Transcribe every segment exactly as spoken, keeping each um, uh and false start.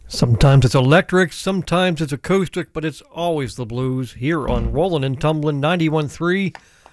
Sometimes it's electric, sometimes it's acoustic, but it's always the blues here on Rollin' and Tumblin' ninety-one point three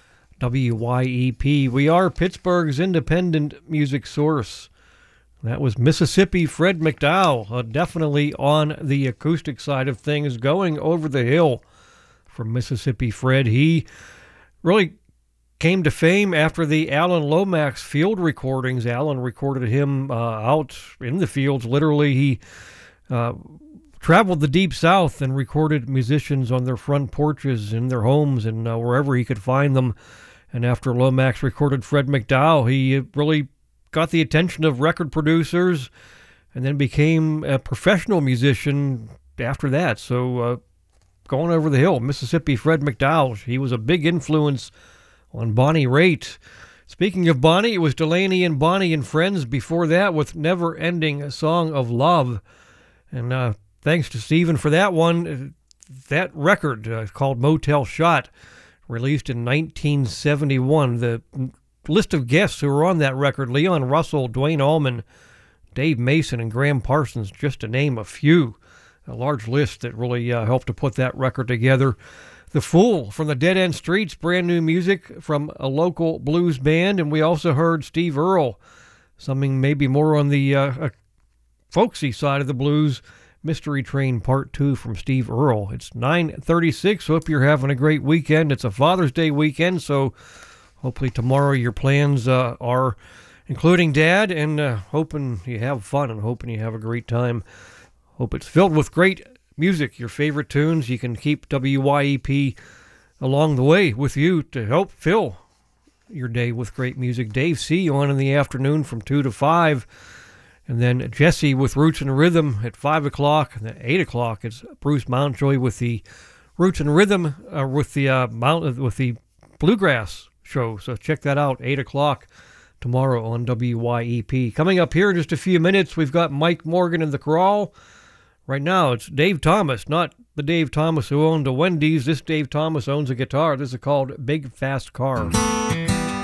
W Y E P. We are Pittsburgh's independent music source. That was Mississippi Fred McDowell, uh, definitely on the acoustic side of things, going over the hill from Mississippi Fred. He really came to fame after the Alan Lomax field recordings. Alan recorded him uh, out in the fields, literally. He Uh, traveled the Deep South and recorded musicians on their front porches, in their homes, and uh, wherever he could find them. And after Lomax recorded Fred McDowell, he really got the attention of record producers and then became a professional musician after that. So uh, going over the hill, Mississippi Fred McDowell, he was a big influence on Bonnie Raitt. Speaking of Bonnie, it was Delaney and Bonnie and Friends before that with Never Ending Song of Love. And uh, thanks to Stephen for that one. That record uh, called Motel Shot, released in nineteen seventy-one. The list of guests who were on that record: Leon Russell, Duane Allman, Dave Mason, and Graham Parsons, just to name a few. A large list that really uh, helped to put that record together. The Fool from the Dead End Streets, brand new music from a local blues band. And we also heard Steve Earle, something maybe more on the uh, folksy side of the blues, Mystery Train Part two from Steve Earle. It's nine thirty-six. Hope you're having a great weekend. It's a Father's Day weekend, so hopefully tomorrow your plans uh, are including Dad, and uh, hoping you have fun and hoping you have a great time. Hope it's filled with great music, your favorite tunes. You can keep W Y E P along the way with you to help fill your day with great music. Dave C. on in the afternoon from two to five. And then Jesse with Roots and Rhythm at five o'clock. And at eight o'clock, it's Bruce Mountjoy with the Roots and Rhythm, uh, with the uh, Mount, with the Bluegrass show. So check that out, eight o'clock tomorrow on W Y E P. Coming up here in just a few minutes, we've got Mike Morgan in the Crawl. Right now, it's Dave Thomas, not the Dave Thomas who owned a Wendy's. This Dave Thomas owns a guitar. This is called Big Fast Car.